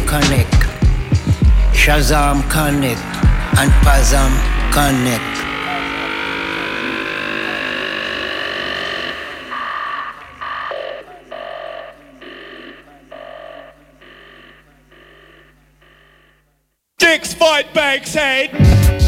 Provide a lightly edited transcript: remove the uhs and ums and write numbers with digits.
connect. Shazam connect and Pazam connect. Dicks fight Bank's head.